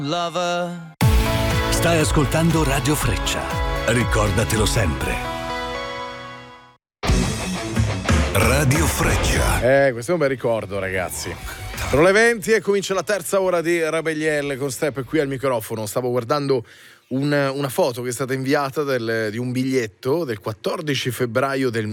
Lover. Stai ascoltando Radio Freccia. Ricordatelo sempre. Radio Freccia. Questo è un bel ricordo, ragazzi. Sono le 20 e comincia la terza ora di Rebelliel con Step qui al microfono. Stavo guardando una foto che è stata inviata di un biglietto del 14 febbraio del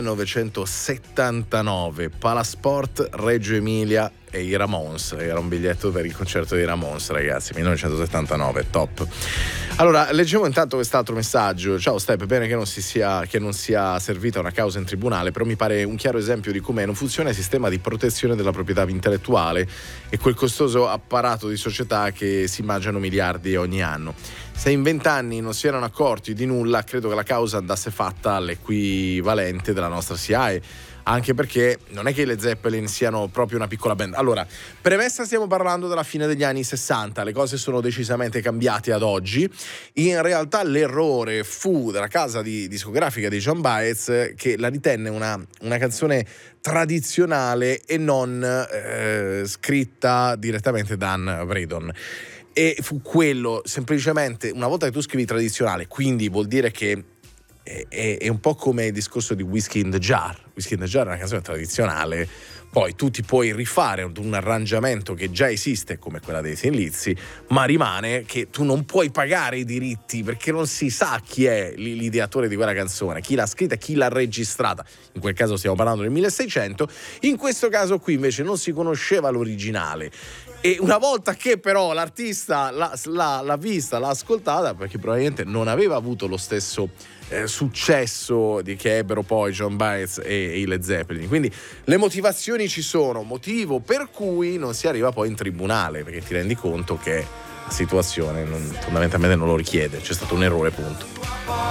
1979, Palasport Reggio Emilia e i Ramones. Era un biglietto per il concerto dei Ramones, ragazzi, 1979, top. Allora, leggevo intanto quest'altro messaggio. Ciao Step, bene che non sia servita una causa in tribunale, però mi pare un chiaro esempio di come non funziona il sistema di protezione della proprietà intellettuale e quel costoso apparato di società che si mangiano miliardi ogni anno. Se in 20 anni non si erano accorti di nulla, credo che la causa andasse fatta all'equivalente della nostra SIAE, anche perché non è che le Zeppelin siano proprio una piccola band. Allora, premessa, stiamo parlando della fine degli anni 60, le cose sono decisamente cambiate ad oggi. In realtà l'errore fu della casa discografica di John Baez, che la ritenne una canzone tradizionale e non scritta direttamente da Dan Braden. E fu quello, semplicemente, una volta che tu scrivi tradizionale, quindi vuol dire che è un po' come il discorso di Whiskey in the Jar. Whiskey in the Jar è una canzone tradizionale, poi tu ti puoi rifare un arrangiamento che già esiste come quella dei Thin Lizzy, ma rimane che tu non puoi pagare i diritti perché non si sa chi è l'ideatore di quella canzone, chi l'ha scritta, chi l'ha registrata. In quel caso stiamo parlando del 1600, in questo caso qui invece non si conosceva l'originale. E una volta che però l'artista l'ha vista, l'ha ascoltata, perché probabilmente non aveva avuto lo stesso successo che ebbero poi John Baez e i Led Zeppelin. Quindi le motivazioni ci sono, motivo per cui non si arriva poi in tribunale, perché ti rendi conto che la situazione fondamentalmente non lo richiede, c'è stato un errore, punto.